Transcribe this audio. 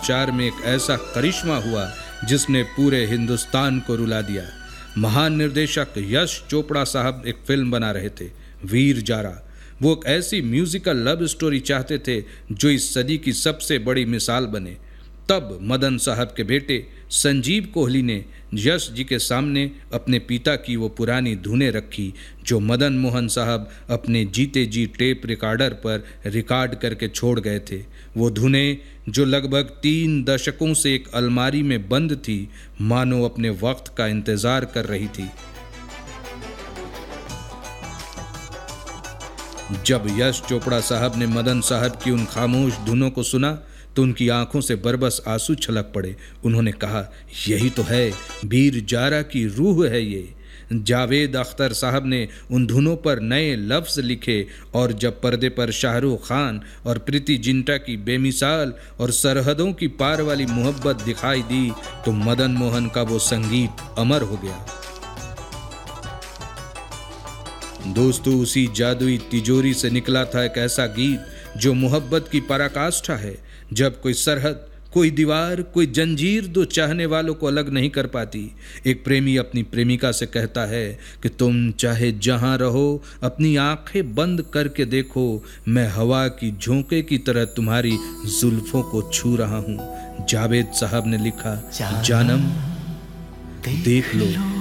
संचार में एक ऐसा करिश्मा हुआ जिसने पूरे हिंदुस्तान को रुला दिया। महान निर्देशक यश चोपड़ा साहब एक फिल्म बना रहे थे, वीर जारा। वो एक ऐसी म्यूजिकल लव स्टोरी चाहते थे जो इस सदी की सबसे बड़ी मिसाल बने। तब मदन साहब के बेटे संजीव कोहली ने यश जी के सामने अपने पिता की वो पुरानी धुनें रखी जो मदन मोहन साहब अपने जीते जी टेप रिकॉर्डर पर रिकॉर्ड करके छोड़ गए थे। वो धुनें जो लगभग 3 दशकों से एक अलमारी में बंद थी, मानो अपने वक्त का इंतजार कर रही थी। जब यश चोपड़ा साहब ने मदन साहब की उन खामोश धुनों को सुना तो उनकी आंखों से बरबस आंसू छलक पड़े। उन्होंने कहा, यही तो है, वीर जारा की रूह है ये। जावेद अख्तर साहब ने उन धुनों पर नए लफ्ज़ लिखे और जब पर्दे पर शाहरुख खान और प्रीति जिंटा की बेमिसाल और सरहदों की पार वाली मोहब्बत दिखाई दी तो मदन मोहन का वो संगीत अमर हो गया। दोस्तों, उसी जादुई तिजोरी से निकला था एक ऐसा गीत जो मोहब्बत की पराकाष्ठा है। जब कोई सरहद, कोई दीवार, कोई जंजीर दो चाहने वालों को अलग नहीं कर पाती। एक प्रेमी अपनी प्रेमिका से कहता है कि तुम चाहे जहां रहो, अपनी आंखें बंद करके देखो, मैं हवा की झोंके की तरह तुम्हारी जुल्फों को छू रहा हूं। जावेद साहब ने लिखा, जानम देख लो